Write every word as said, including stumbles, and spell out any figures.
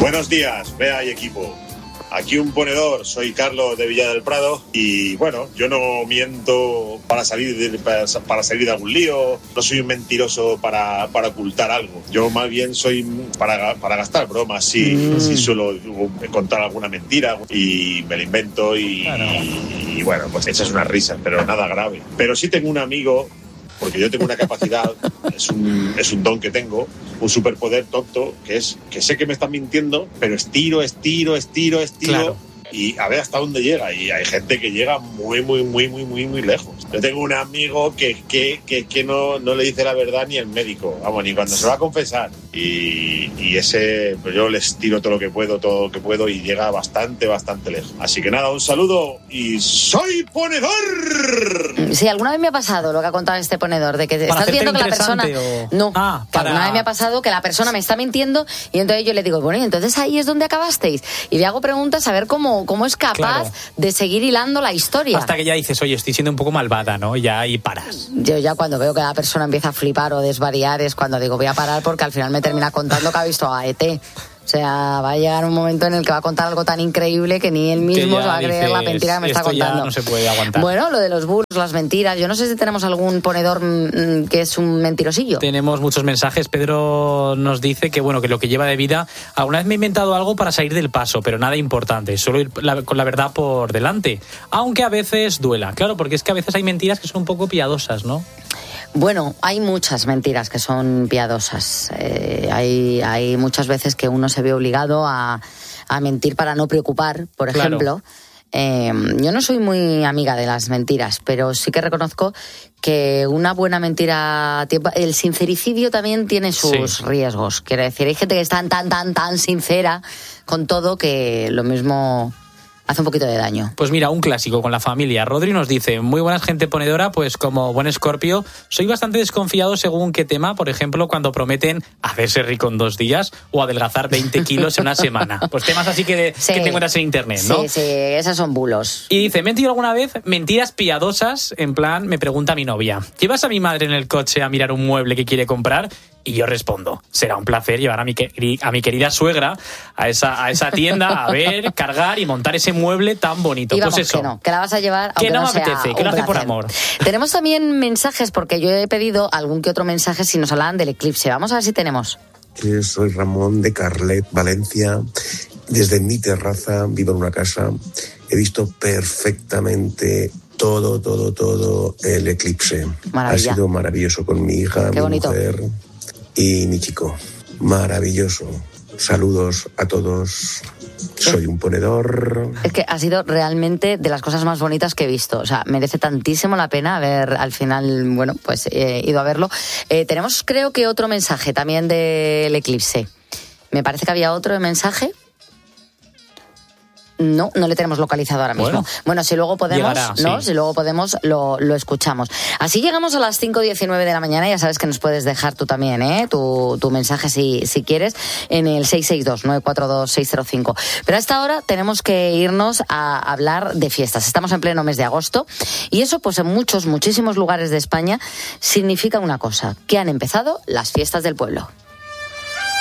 Buenos días, Bea y equipo. Aquí un ponedor, soy Carlos de Villa del Prado y bueno, yo no miento para salir de, para, para salir de algún lío, no soy un mentiroso para, para ocultar algo. Yo más bien soy para, para gastar bromas, sí, mm. sí suelo contar alguna mentira y me la invento y, claro. y, y bueno, pues echas unas risas, pero nada grave. Pero sí tengo un amigo, porque yo tengo una capacidad, es un, es un don que tengo, un superpoder tonto, que es que sé que me están mintiendo, pero estiro, estiro, estiro, estiro, claro. Y a ver hasta dónde llega. Y hay gente que llega muy, muy, muy, muy, muy, muy lejos. Yo tengo un amigo que, que, que, que no, no le dice la verdad ni el médico, vamos, ni cuando se va a confesar. Y, y ese, pues yo les tiro todo lo que puedo, todo lo que puedo y llega bastante, bastante lejos. Así que nada, un saludo y ¡soy ponedor! Sí, alguna vez me ha pasado lo que ha contado este ponedor, de que estás viendo que la persona... O... No, ah, que para... alguna vez me ha pasado que la persona me está mintiendo y entonces yo le digo, bueno, y entonces ahí es donde acabasteis. Y le hago preguntas a ver cómo, cómo es capaz claro. de seguir hilando la historia. Hasta que ya dices, oye, estoy siendo un poco malvada, ¿no? Ya ahí paras. Yo ya cuando veo que la persona empieza a flipar o desvariar es cuando digo, voy a parar porque al final me termina contando que ha visto a E T. O sea, va a llegar un momento en el que va a contar algo tan increíble que ni él mismo se va a creer dices, la mentira que me está contando. Ya no se puede aguantar. Bueno, lo de los burros, las mentiras. Yo no sé si tenemos algún ponedor mmm, que es un mentirosillo. Tenemos muchos mensajes. Pedro nos dice que bueno, que lo que lleva de vida, alguna vez me he inventado algo para salir del paso, pero nada importante, solo ir la, con la verdad por delante. Aunque a veces duela. Claro, porque es que a veces hay mentiras que son un poco piadosas, ¿no? Bueno, hay muchas mentiras que son piadosas. Eh, hay, hay muchas veces que uno se ve obligado a, a mentir para no preocupar, por ejemplo. Claro. Eh, yo no soy muy amiga de las mentiras, pero sí que reconozco que una buena mentira... El sincericidio también tiene sus sí. riesgos. Quiero decir, hay gente que es tan, tan, tan, tan sincera con todo que lo mismo... hace un poquito de daño. Pues mira, un clásico con la familia. Rodri nos dice, muy buena gente ponedora, pues como buen Escorpio, soy bastante desconfiado según qué tema, por ejemplo, cuando prometen hacerse rico en dos días o adelgazar veinte kilos en una semana. Pues temas así que, de, sí. que te encuentras en internet, ¿no? Sí, sí, esas son bulos. Y dice, ¿me he mentido alguna vez? Mentiras piadosas, en plan, me pregunta mi novia, ¿llevas a mi madre en el coche a mirar un mueble que quiere comprar? Y yo respondo, será un placer llevar a mi, a mi querida suegra a esa, a esa tienda a ver, cargar y montar ese mueble tan bonito. Y vamos, pues eso. Que no, que la vas a llevar aunque que no, no me sea apetece, que lo hace por amor. Tenemos también mensajes, porque yo he pedido algún que otro mensaje si nos hablan del eclipse. Vamos a ver si tenemos. Yo soy Ramón de Carlet, Valencia. Desde mi terraza, vivo en una casa, he visto perfectamente todo, todo, todo el eclipse. Maravilla. Ha sido maravilloso con mi hija, Qué mi bonito. mujer y mi chico. Maravilloso. Saludos a todos. Soy un ponedor. Es que ha sido realmente de las cosas más bonitas que he visto. O sea, merece tantísimo la pena haber, al final, bueno, pues he eh, ido a verlo. Eh, tenemos, creo que, otro mensaje también del eclipse. Me parece que había otro mensaje. No, no le tenemos localizado ahora mismo. Bueno, bueno si luego podemos, llegará, ¿no? Sí. Si luego podemos, lo, lo escuchamos. Así llegamos a las cinco diecinueve de la mañana. Ya sabes que nos puedes dejar tú también, ¿eh? Tu, tu mensaje si, si quieres, en el seis seis dos, nueve cuatro dos, seis cero cinco. Pero a esta hora tenemos que irnos a hablar de fiestas. Estamos en pleno mes de agosto y eso, pues en muchos, muchísimos lugares de España significa una cosa, que han empezado las fiestas del pueblo.